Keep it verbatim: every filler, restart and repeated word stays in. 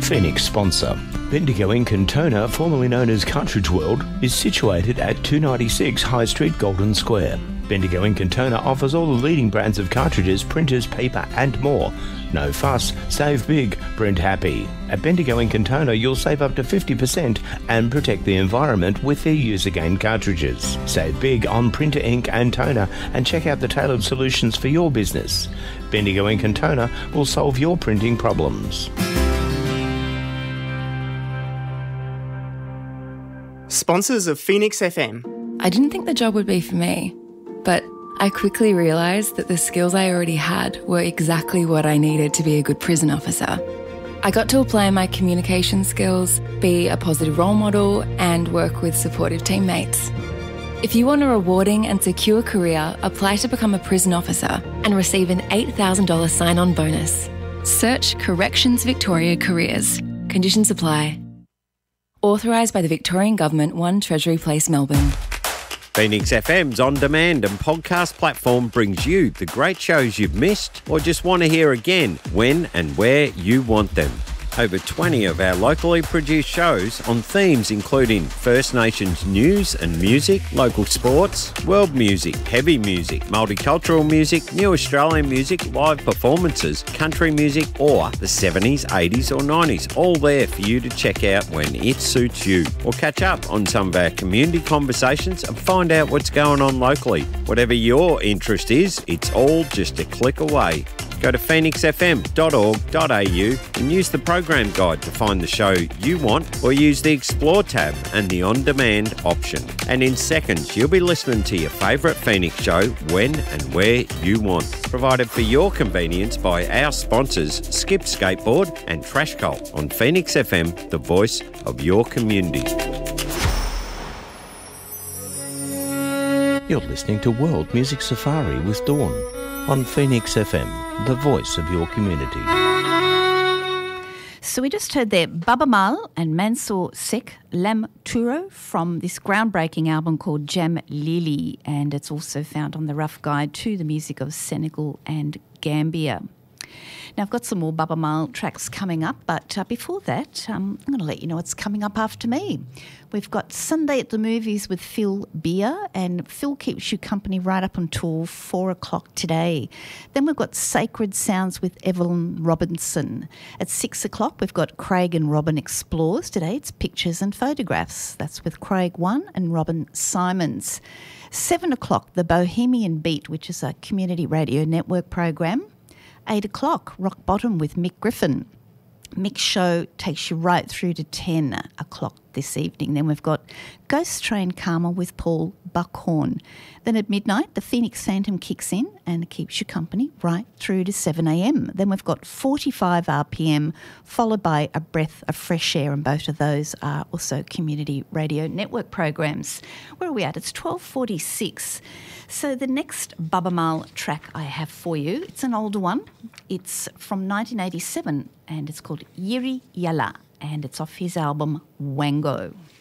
Phoenix sponsor. Bendigo Ink and Toner, formerly known as Cartridge World, is situated at two ninety-six High Street, Golden Square. Bendigo Ink and Toner offers all the leading brands of cartridges, printers, paper and more. No fuss, save big, print happy. At Bendigo Ink and Toner, you'll save up to fifty percent and protect the environment with their Use Again cartridges. Save big on printer ink and toner and check out the tailored solutions for your business. Bendigo Ink and Toner will solve your printing problems. Sponsors of Phoenix F M. I didn't think the job would be for me, but I quickly realised that the skills I already had were exactly what I needed to be a good prison officer. I got to apply my communication skills, be a positive role model, and work with supportive teammates. If you want a rewarding and secure career, apply to become a prison officer and receive an eight thousand dollars sign-on bonus. Search Corrections Victoria Careers. Conditions apply. Authorised by the Victorian Government, one Treasury Place, Melbourne. Phoenix F M's on-demand and podcast platform brings you the great shows you've missed or just want to hear again when and where you want them. Over twenty of our locally produced shows on themes including First Nations news and music, local sports, world music, heavy music, multicultural music, new Australian music, live performances, country music or the seventies, eighties or nineties. All there for you to check out when it suits you. Or catch up on some of our community conversations and find out what's going on locally. Whatever your interest is, it's all just a click away. Go to phoenix f m dot org dot a u and use the program guide to find the show you want, or use the Explore tab and the On-Demand option. And in seconds, you'll be listening to your favourite Phoenix show when and where you want. Provided for your convenience by our sponsors, Skip Skateboard and Trash Cult on Phoenix F M, the voice of your community. You're listening to World Music Safari with Dawn on Phoenix F M, the voice of your community. So we just heard there Baba Mal and Mansour Seck Lam Turo from this groundbreaking album called Jam Lili, and it's also found on the Rough Guide to the Music of Senegal and Gambia. Now, I've got some more Baba Mal tracks coming up, but uh, before that, um, I'm going to let you know what's coming up after me. We've got Sunday at the Movies with Phil Beer, and Phil keeps you company right up until four o'clock today. Then we've got Sacred Sounds with Evelyn Robinson. At six o'clock, we've got Craig and Robin Explores. Today it's Pictures and Photographs. That's with Craig One and Robin Simons. Seven o'clock, The Bohemian Beat, which is a community radio network program. Eight o'clock, Rock Bottom with Mick Griffin. Mick's show takes you right through to ten o'clock this evening. Then we've got Ghost Train Karma with Paul Buckhorn. Then at midnight, the Phoenix Phantom kicks in and keeps you company right through to seven a m. Then we've got forty-five R P M, followed by A Breath of Fresh Air, and both of those are also community radio network programs. Where are we at? It's twelve forty-six. So the next Baba Mal track I have for you, it's an older one. It's from nineteen eighty-seven and it's called Yiri Yala, and it's off his album Wango.